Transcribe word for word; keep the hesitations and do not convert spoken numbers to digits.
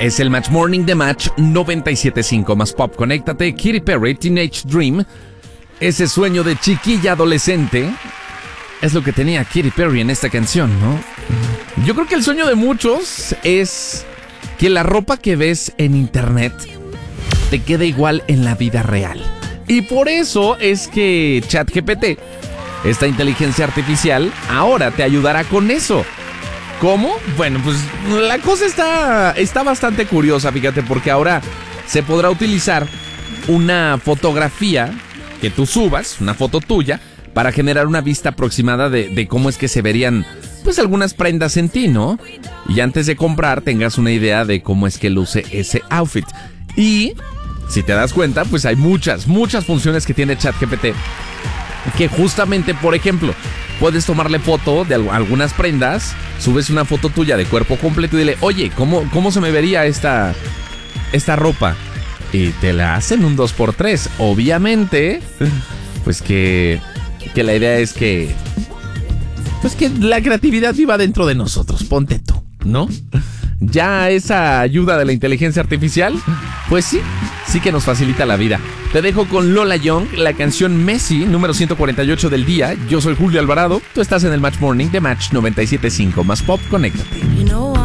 Es el Match Morning de Match noventa y siete punto cinco más Pop. Conéctate. Katy Perry, Teenage Dream. Ese sueño de chiquilla adolescente es lo que tenía Katy Perry en esta canción, ¿no? Yo creo que el sueño de muchos es que la ropa que ves en internet te quede igual en la vida real. Y por eso es que ChatGPT, esta inteligencia artificial, ahora te ayudará con eso. ¿Cómo? Bueno, pues la cosa está, está bastante curiosa, fíjate, porque ahora se podrá utilizar una fotografía que tú subas, una foto tuya, para generar una vista aproximada de, de cómo es que se verían, pues, algunas prendas en ti, ¿no? Y antes de comprar tengas una idea de cómo es que luce ese outfit. Y, si te das cuenta, pues hay muchas, muchas funciones que tiene ChatGPT, que justamente, por ejemplo, puedes tomarle foto de algunas prendas, subes una foto tuya de cuerpo completo y dile, oye, ¿cómo, cómo se me vería esta, esta ropa? Y te la hacen un dos por tres. Obviamente, pues que, que la idea es que, pues que la creatividad viva dentro de nosotros. Ponte tú, ¿no? Ya esa ayuda de la inteligencia artificial, pues sí, sí que nos facilita la vida. Te dejo con Lola Young, la canción Messi, número ciento cuarenta y ocho del día. Yo soy Julio Alvarado, tú estás en el Match Morning de Match noventa y siete punto cinco más Pop. Conéctate.